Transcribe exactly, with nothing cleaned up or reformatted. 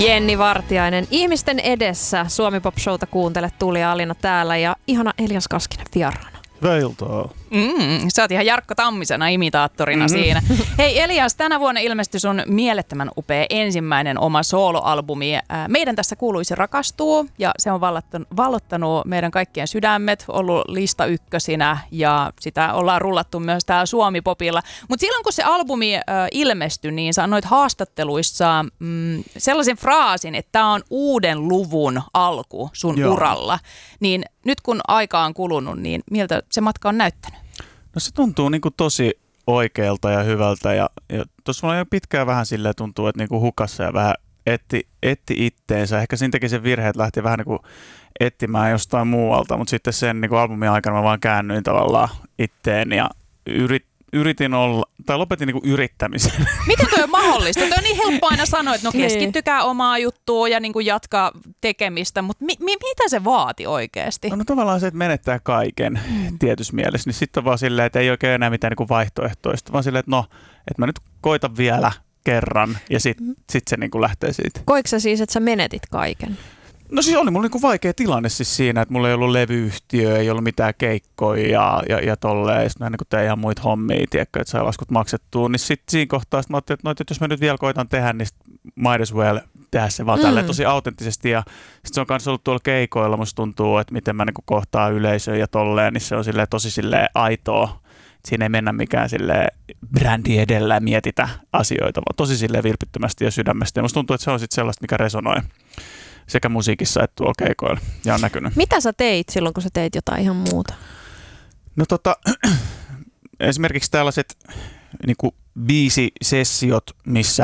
Jenni Vartiainen, ihmisten edessä Suomi Pop Showta kuuntele Tuuli Alina täällä ja ihana Elias Kaskinen vieraana. Hyvää iltaa. Mm, sä oot ihan Jarkko Tammisena imitaattorina mm-hmm. siinä. Hei Elias, tänä vuonna ilmestyi sun mielettömän upea ensimmäinen oma sooloalbumi. Meidän tässä kuuluisi rakastuu ja se on vallottanut meidän kaikkien sydämet, ollut lista ykkösinä ja sitä ollaan rullattu myös täällä Suomi Popilla. Mutta silloin kun se albumi äh, ilmestyi, niin sä annoit haastatteluissa mm, sellaisen fraasin, että tämä on uuden luvun alku sun Joo. uralla. Niin nyt kun aika on kulunut, niin miltä se matka on näyttänyt? No se tuntuu niin kuin tosi oikealta ja hyvältä ja, ja tuossa mulla jo pitkään vähän silleen tuntuu, että niin kuin hukassa ja vähän etti, etti itteensä. Ehkä siinä teki sen virhe, että lähti vähän niin kuin etsimään jostain muualta, mutta sitten sen niin kuin albumin aikana mä vaan käännyin tavallaan itteen ja yrit, yritin olla, tai lopetin niin kuin yrittämisen. Miten toi on mahdollista? Toi on niin helppo aina sanoa, että no keskittykää omaa juttua ja niin kuin jatkaa tekemistä, mutta mi- mi- mitä se vaati oikeasti? No, no tavallaan se, että menettää kaiken mm. tietyssä mielessä, niin sitten on vaan silleen, että ei oikein enää mitään niin kuin vaihtoehtoista, vaan silleen, että no, että mä nyt koitan vielä kerran ja sitten mm. sit se niin kuin lähtee siitä. Koiko sä siis, että sä menetit kaiken? No siis oli mulla niinku vaikea tilanne siis siinä, että mulla ei ollut levyyhtiö, ei ollut mitään keikkoja ja, ja, ja tolleen. Ja sitten mä niinku tein ihan muita hommia, tiedätkö, että sai laskut maksettua. Niin sitten siinä kohtaa sit mä ajattelin, että, no, että jos mä nyt vielä koitan tehdä, niin might as well tehdä se vaan mm. tälleen tosi autenttisesti. Ja sitten se on kanssa ollut tuolla keikoilla, musta tuntuu, että miten mä niinku kohtaan yleisöä ja tolleen, niin se on silleen, tosi silleen aitoa. Siinä ei mennä mikään silleen brändi edellä mietitä asioita, vaan tosi silleen vilpittömästi ja sydämestä. Ja musta tuntuu, että se on sitten sellaista, mikä resonoi sekä musiikissa että tuolla keikoilla ja on näkynyt. Mitä sä teit silloin, kun sä teit jotain ihan muuta? No tota, esimerkiksi tällaiset niinku biisisessiot, missä